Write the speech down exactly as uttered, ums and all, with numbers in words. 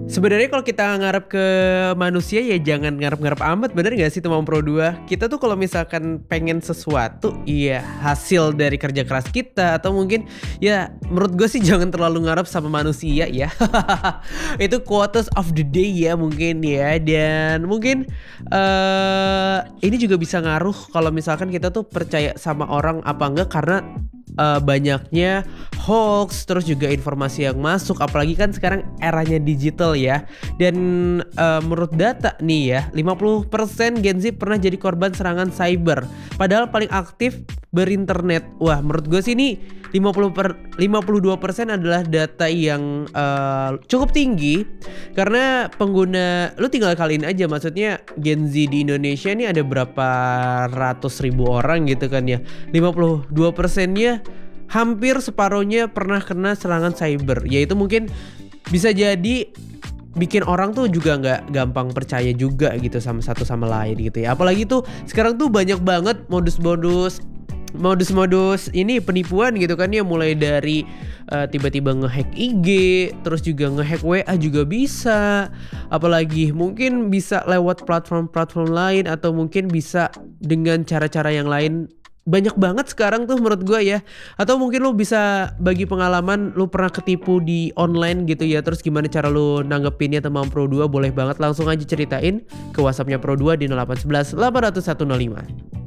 Sebenarnya kalau kita ngarep ke manusia ya jangan ngarep-ngarep amat, bener nggak sih Temam Pro dua? Kita tuh kalau misalkan pengen sesuatu, iya hasil dari kerja keras kita atau mungkin ya menurut gue sih jangan terlalu ngarep sama manusia ya. Itu quotes of the day ya mungkin ya, dan mungkin eh ini juga bisa ngaruh kalau misalkan kita tuh percaya sama orang apa enggak karena eh, banyaknya hoax, terus juga informasi yang masuk, apalagi kan sekarang eranya digital ya. Dan eh, menurut data nih ya, lima puluh persen Gen Z pernah jadi korban serangan cyber, padahal paling aktif berinternet. Wah, menurut gue sih ini lima puluh per, lima puluh dua persen adalah data yang eh, cukup tinggi, karena pengguna, lu tinggal kaliin aja, maksudnya Gen Z di Indonesia ini ada berapa ratus ribu orang gitu kan ya. lima puluh dua persennya hampir separuhnya pernah kena serangan cyber, yaitu mungkin bisa jadi bikin orang tuh juga nggak gampang percaya juga gitu sama satu sama lain gitu ya. Apalagi tuh sekarang tuh banyak banget modus-modus modus-modus ini penipuan gitu kan ya, mulai dari uh, tiba-tiba ngehack I G, terus juga ngehack W A juga bisa, apalagi mungkin bisa lewat platform-platform lain atau mungkin bisa dengan cara-cara yang lain. Banyak banget sekarang tuh menurut gue ya. Atau mungkin lu bisa bagi pengalaman lu pernah ketipu di online gitu ya, terus gimana cara lu nanggepinnya Temam Pro dua, boleh banget langsung aja ceritain ke WhatsAppnya Pro dua di nol delapan satu satu delapan nol satu nol lima.